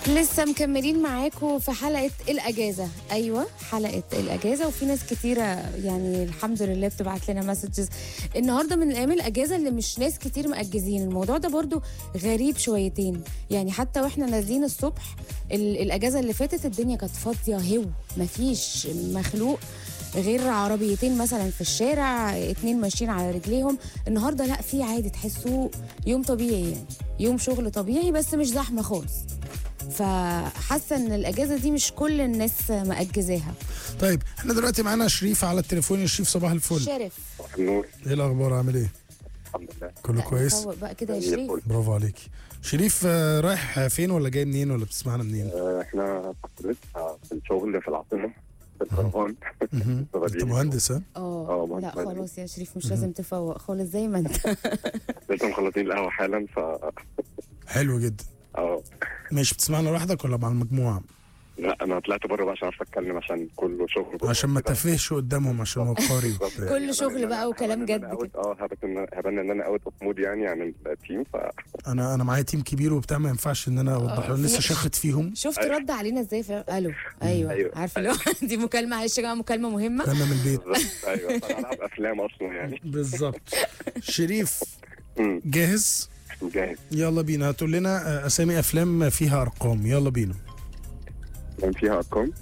لسه مكملين معاكم في حلقة الأجازة. أيوة حلقة الأجازة، وفي ناس كتيرة يعني الحمد لله بتبعت لنا مسجز النهاردة من الأيام الأجازة اللي مش ناس كتير مأجزين. الموضوع ده برضو غريب شويتين، يعني حتى وإحنا نازلين الصبح الأجازة اللي فاتت الدنيا كانت فاضية، مفيش مخلوق غير عربيتين مثلا في الشارع، 2 ماشيين على رجليهم. النهارده لا، في عادي تحسوه يوم طبيعي، يعني يوم شغل طبيعي بس مش زحمه خالص. فحاسه ان الاجازه دي مش كل الناس مأجزاها. طيب احنا دلوقتي معانا شريف على التليفون. يا شريف صباح الفل. شرف، النور. ايه الاخبار؟ عامل ايه؟ الحمد لله كله كويس بقى كده يا شريف. برافو عليكي. شريف رايح فين ولا جاي منين ولا بتسمعنا منين؟ احنا لسه في الشغل في العاصمه في الكرفان. انت مهندس ها؟ لا خلاص يا شريف مش لازم تفوق خالص زي ما انت. لسه مخلصين القهوه حالا حلو جدا. مش بتسمعنا لوحدك ولا مع المجموعه؟ لا انا طلعت بره بقى عشان اعرف اتكلم، عشان كله شغل عشان ما تفهش قدامهم عشان هو قاري. كل شغل بقى وكلام جد كده. هبان ان انا اوت اوف مود يعني عن التيم. انا معايا تيم كبير وبتاع، ما ينفعش ان انا اوضح له، لسه شاخد فيهم. شفت رد علينا ازاي الو. ايوه عارفه اللي هو دي مكالمه، معلش يا جماعه مكالمه مهمه انا من البيت. ايوه انا افلام اصلا يعني. بالظبط. شريف جاهز؟ جاهز. يلا بينا. هتقول لنا اسامي افلام فيها ارقام. يلا بينا. كان فيها ارقام.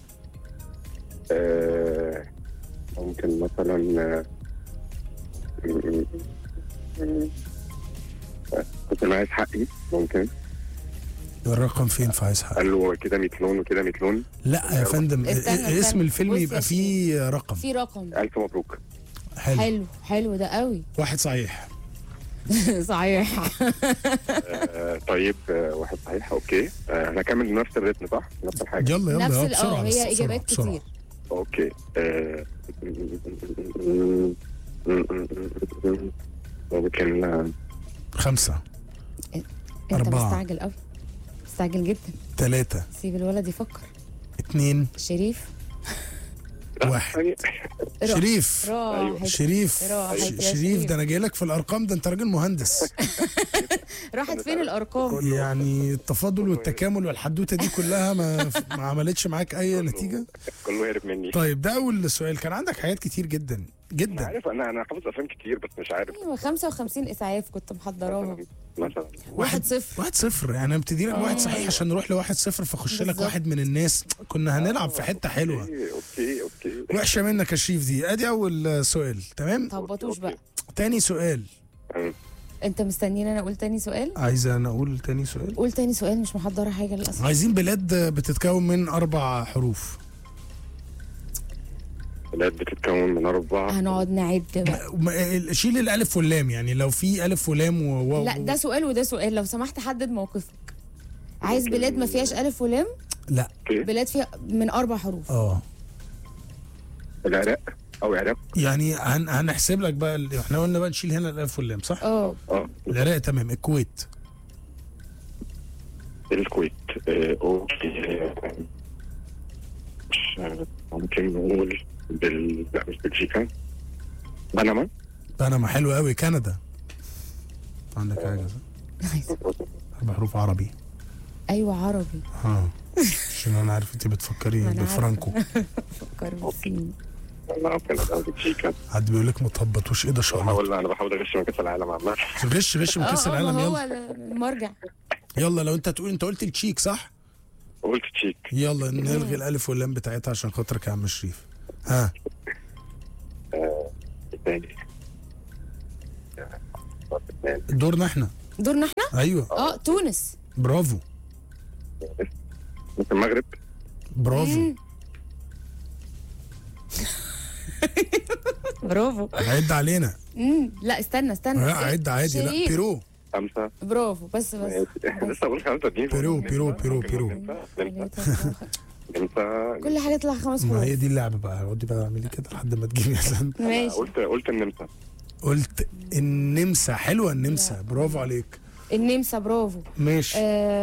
ممكن مثلا كنت انا عايز حقي. ممكن الرقم فين في عايز حقي؟ قال له كده 100 لون وكده 100 لون. لا يا فندم، اسم الفيلم يبقى فيه رقم. في رقم. الف مبروك. حلو ده قوي. واحد صحيح. صحيح. طيب واحد صحيح. اوكي هنكمل نفس الريتم صح؟ نفس الحاجه. يلا نفس بسرعه. هي اجابات كتير. اوكي ممكن 5 انت 4 مستعجل قوي، مستعجل جدا. 3 سيب الولد يفكر. 2 شريف 1. شريف شريف ده انا جاي لك في الارقام، ده انت راجل مهندس. راحت فين الارقام؟ يعني التفاضل والتكامل والحدوته دي كلها ما عملتش معاك اي نتيجه. كله هرب مني. طيب ده اول سؤال. كان عندك حاجات كتير جدا جدا. انا عارف، انا حافظ افلام كتير بس مش عارف. 55 اسعاف كنت محضراها. مثلا 1-0 يعني ابتدي لك 1 صحيح عشان نروح ل1-0 فخش لك واحد من الناس. كنا هنلعب في حته حلوه. اوكي وحشه منك يا شريف دي. ادي اول سؤال. تمام. طبطوش بقى. تاني سؤال. انت مستنيني انا اقول تاني سؤال؟ عايزه انا اقول تاني سؤال؟ قول تاني سؤال، مش محضره حاجه للاسف. عايزين بلاد بتتكون من 4 حروف. بلاد بتتكون من 4. هنقعد نعد بقى. شيل الالف واللام، يعني لو في الف ولام لا ده سؤال وده سؤال، لو سمحت حدد موقفك. عايز بلاد ما فيهاش الف ولام؟ لا بلاد فيها من 4 حروف. العراق او العراق. يعني هنحسب لك بقى احنا قلنا بقى نشيل هنا الالف واللام صح؟ العراق تمام. الكويت. اوكي ممكن نقول لا مش بلجيكا. بنما حلو قوي. كندا. عندك حاجه صح؟ 4 حروف عربي. ايوه عربي. عشان انا عارف انت بتفكري بفرانكو. فكر بالصين. حد بيقول لك ما تهبطوش. ايه ده شغل؟ انا بحاول اغش من كاس العالم عامه. غش من كاس العالم. هو المرجع. يلا لو انت تقول، انت قلت التشيك صح؟ قلت تشيك. يلا نلغي الالف واللام بتاعتها عشان خاطرك يا عم شريف. تاني. دورنا احنا. ايوه. تونس. برافو. ممكن المغرب. برافو. برافو. عد علينا. لا استنى لا عد عادي. لا بيرو. 5. برافو. بس لسه بقول 5 دي. بيرو. كل حاجه تطلع 5 حروف. ما هي دي اللعبه بقى. اقعدي بقى اعملي كده لحد ما تجيبي. ماشي. قلت النمسا. قلت النمسا. حلوه النمسا. برافو عليك. النمسا برافو. ماشي.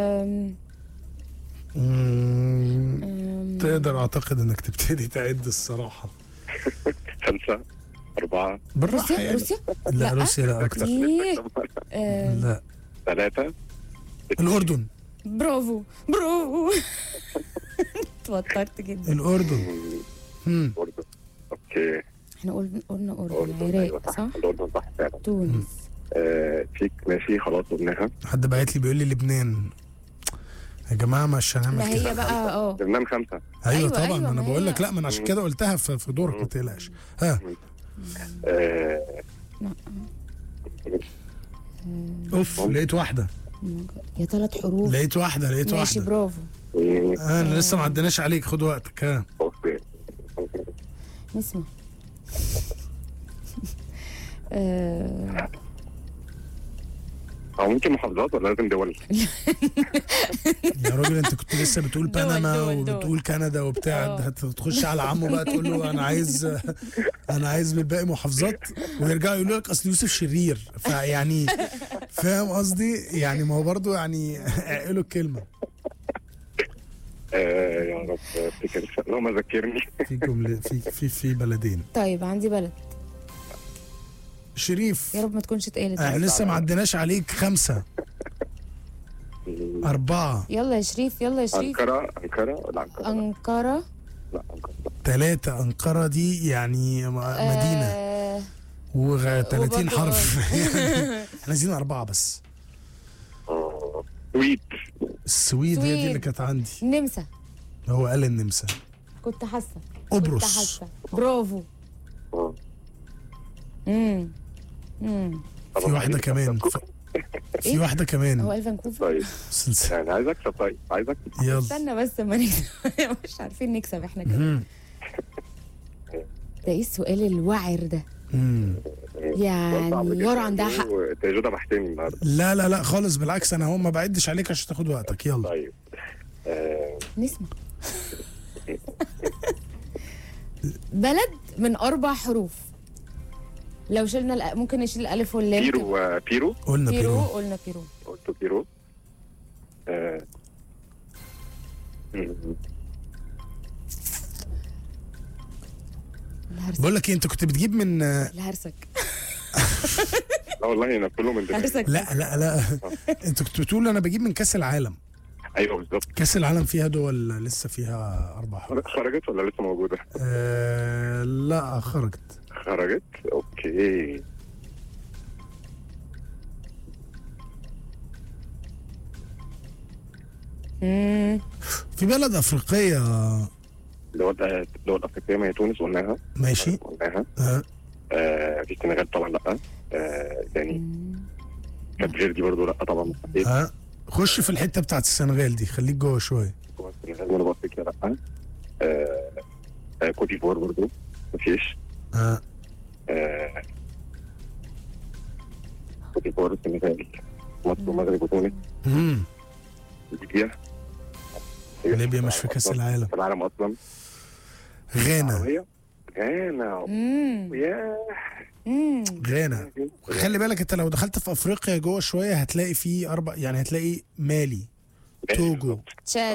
تقدر اعتقد انك تبتدي تعد الصراحه. 5 4. بالراحه يعني. روسيا. لا روسيا لا اكتر. لا 3. الاردن. برافو برافو. اتوترت جدا. الأردن. برضه. اوكي. احنا قلنا أردن، أردن، أيوة العراق صح. صح؟ الأردن صح فعلا. تونس. فيك ماشي خلاص قلناها. حد بعت لي بيقول لي لبنان. يا جماعه مش هنعمل ما كده. هي بقى لبنان 5. ايوه طبعا أيوة، انا ما بقول هي- لك لا، ما انا عشان كده قلتها في دورك ما تقلقش. ها اوف لقيت واحده. يا 3 حروف. لقيت واحده ماشي واحده. برافو. انا لسه ما عدناش عليك، خد وقتك. ها اوكي. نسمع. او ممكن محافظات ولا لازم دول؟ يا راجل انت كنت لسه بتقول دول، بنما دول. وبتقول كندا وبتاع، هتخش على عمه بقى تقول له انا عايز بالباقي محافظات، ويرجعوا يقولوا لك اصل يوسف شرير، فيعني فاهم قصدي؟ يعني ما هو برضه يعني اعقلوا الكلمه. يا رب افتكر اللهم ذكرني. في جمله في بلدين. طيب عندي بلد. شريف يا رب ما تكونش اتقالت. احنا لسه ما عدناش عليك. 5 4 يلا يا شريف، يلا يا شريف. أنقرة ولا أنقرة؟ أنقرة. لا أنقرة. 3. أنقرة دي يعني مدينة و30 وبرضه حرف. احنا عايزين 4 بس. سويد. السويد هي دي اللي كانت عندي. النمسا. هو قال النمسا. كنت حاسة. قبرص. برافو. في واحدة كمان. في واحدة كمان. هو قال فانكوفر. طيب يعني عايز أكسب. طيب عايز أكسب. يلا استنى بس ما نكسب. مش عارفين نكسب احنا كده. ده ايه السؤال الوعر ده؟ يعني يارا عندها حق. تجربة بحتمي النهارده. لا خالص، بالعكس انا ما بعدش عليك عشان تاخد وقتك. يلا طيب نسمع. بلد من 4 حروف. لو شلنا ممكن نشيل الالف واللام. بيرو. قلنا بيرو. قلنا بيرو. قلت بيرو. الهرسك. بقول لك ايه، انت كنت بتجيب من الهرسك. لا والله انا كله من دماغي. هرسك. لا انت كنت بتقول انا بجيب من كاس العالم. ايوه بالظبط. كاس العالم فيها دول لسه فيها 4 حروف. خرجت ولا لسه موجوده؟ لا خرجت. خرجت. اوكي. في بلد افريقيه. دول افريقيه، ما هي تونس قلناها. ماشي. قلناها. في السنغال طبعا لا. يعني كانت فيردي برضه لا طبعا مستحيل. خش في الحته بتاعت السنغال دي، خليك جوه شويه. جوه السنغال جنوب افريقيا لا. كوت ديفوار برضه مفيش. كوت ديفوار، السنغال، مصر والمغرب وتونس. ليبيا مش في كاس العالم. في العالم اصلا. غانا. غانا. خلي بالك انت لو دخلت في افريقيا جوه شويه هتلاقي في 4، يعني هتلاقي مالي، توجو، تشاد.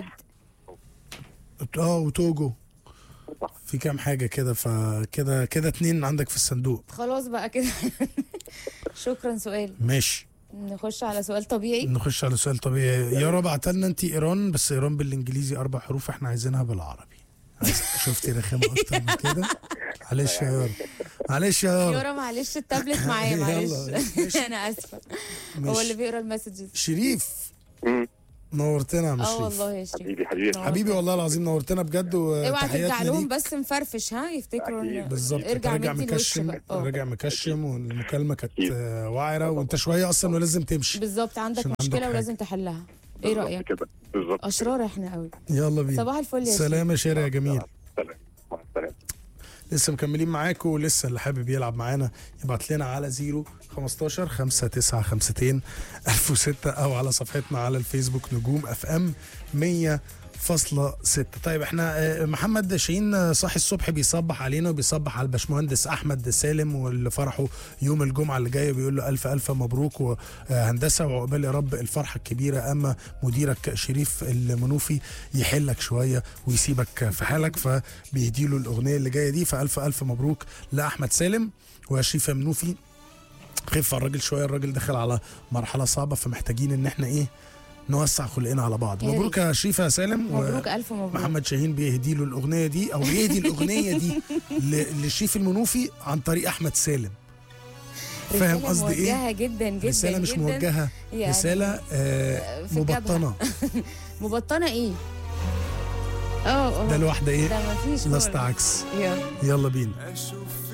وتوجو. في كام حاجه كده، فكده 2 عندك في الصندوق. خلاص بقى كده. شكرا. سؤال. ماشي. نخش على سؤال طبيعي. نخش على سؤال طبيعي. يا رب بعتلنا انت ايران، بس ايران بالانجليزي 4 حروف، احنا عايزينها بالعربي. شفتي رخامه اكتر من كده؟ معلش يا يارا، معلش يا يارا. يارا معلش التابلت معايا معلش. انا اسفه. هو اللي بيقرا المسجز. شريف نورتنا يا مشرف. والله يا شريف. حبيبي والله العظيم نورتنا بجد. اوعى ترجع لهم بس مفرفش، يفتكروا بالظبط. ارجع مكشم. راجع مكشم، والمكالمه كانت واعره، وانت شويه اصلا ولازم تمشي. بالظبط، عندك مشكله ولازم تحلها. ايه رايك؟ بالظبط. اشرار احنا قوي. يلا بينا. صباح الفل يا شريف. سلام يا شارع يا جميل. سلام. مع السلامه. لسه مكملين معاكم، ولسه اللي حابب يلعب معانا يبعت لنا على 015 5952 1006 او على صفحتنا على الفيسبوك نجوم اف ام 100.6. طيب احنا محمد شاهين صاحي الصبح بيصبح علينا وبيصبح على الباشمهندس احمد سالم واللي فرحه يوم الجمعه اللي جايه، بيقول له الف مبروك وهندسه وعقبال يا رب الفرحه الكبيره. اما مديرك شريف المنوفي يحلك شويه ويسيبك في حالك، فبيهدي له الاغنيه اللي جايه دي. فالف مبروك لاحمد سالم وشريف المنوفي. خف على الراجل شويه، الراجل داخل على مرحله صعبه، فمحتاجين ان احنا ايه نوسع خلقنا على بعض. يا مبروك يا شريفه يا سالم. مبروك الف مبروك. محمد شاهين بيهدي له الاغنيه دي، او بيهدي الاغنيه دي لشريف المنوفي عن طريق احمد سالم. فاهم قصدي ايه؟ موجهه جدا جدا رساله مش جداً. موجهه يعني رساله في مبطنه. مبطنه ايه؟ ده الواحده ايه؟ ده مفيش لاست خالص. عكس. يلا يلا بينا.